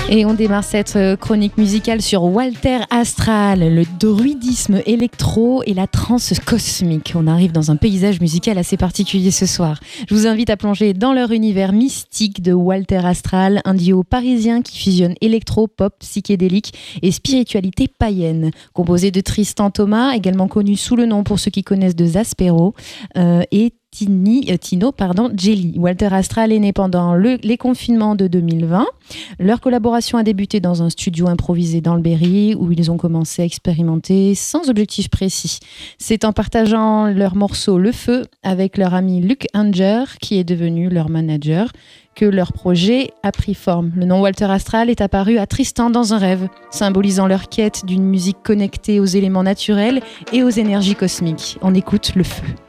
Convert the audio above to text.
Et on démarre cette chronique musicale sur Walter Astral, le druidisme électro et la trance cosmique. On arrive dans un paysage musical assez particulier ce soir. Je vous invite à plonger dans leur univers mystique de Walter Astral, un duo parisien qui fusionne électro, pop, psychédélique et spiritualité païenne. Composé de Tristan Thomas, également connu sous le nom pour ceux qui connaissent de Zaspero, et Tino Gelli. Walter Astral est né pendant les confinements de 2020. Leur collaboration a débuté dans un studio improvisé dans le Berry où ils ont commencé à expérimenter sans objectif précis. C'est en partageant leur morceau Le Feu avec leur ami Luc Anger, qui est devenu leur manager, que leur projet a pris forme. Le nom Walter Astral est apparu à Tristan dans un rêve, symbolisant leur quête d'une musique connectée aux éléments naturels et aux énergies cosmiques. On écoute Le Feu.